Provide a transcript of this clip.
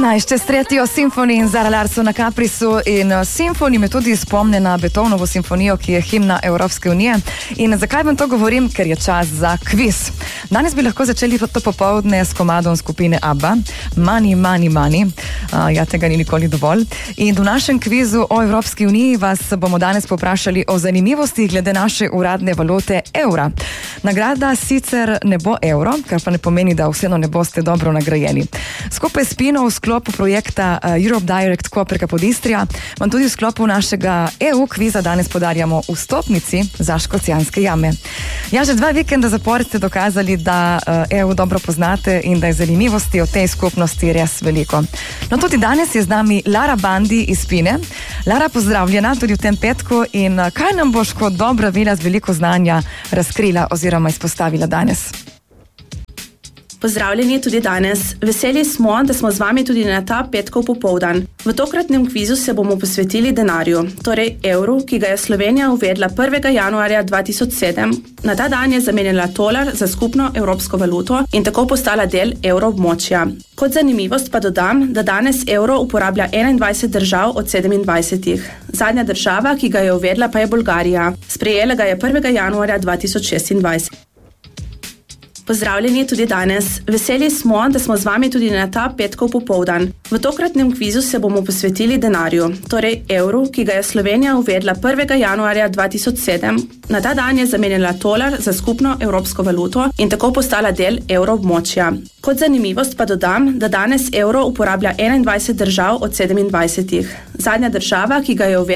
15 tretjo simfonij Zara Larsona Caprisu in simfonij me tudi spomne na Beethovnovo simfonijo, ki je himna Evropske unije. In zakaj vam to govorim? Ker je čas za kviz. Danes bi lahko začeli to popoldne s komadom skupine ABBA, Money, Money, Money. Ja, tega ni nikoli dovolj. In v našem kvizu o Evropski uniji vas bomo danes povprašali o zanimivosti glede naše uradne valute evra. Nagrada sicer ne bo evro, kar pa ne pomeni, da vseeno ne boste dobro nagrajeni. Skupaj s Pino v sklopu projekta Europe Direct Koper Capodistria vam tudi v sklopu našega EU kviza danes podarjamo vstopnici za Škocjanske jame. Ja, že 2 vikenda zapored ste dokazali, da EU dobro poznate in da je zanimivosti o tej skupnosti res veliko. No, tudi danes je z nami Lara Bandi iz Pine. Lara, pozdravljena tudi v tem petku in kaj nam boš kot dobra vila z veliko znanja razkrila oziroma izpostavila danes? Pozdravljeni tudi danes. Veseli smo, da smo z vami tudi na ta petkov popoldan. V tokratnem kvizu se bomo posvetili denarju, torej evru, ki ga je Slovenija uvedla 1. januarja 2007. Na ta dan je zamenjala tolar za skupno evropsko valuto in tako postala del evroobmočja. Kot zanimivost pa dodam, da danes evro uporablja 21 držav od 27. Zadnja država, ki ga je uvedla, pa je Bolgarija. Sprejela ga je 1. januarja 2026. Pozdravljeni tudi danes. Veseli smo, da smo z vami tudi na ta petkov popoldan. V tokratnem kvizu se bomo posvetili denarju, torej evru, ki ga je Slovenija uvedla 1. januarja 2007. Na ta dan je zamenjala tolar za skupno evropsko valuto in tako postala del evroobmočja. Kot zanimivost pa dodam, da danes evro uporablja 21 držav od 27. Zadnja država, ki ga je uvedla,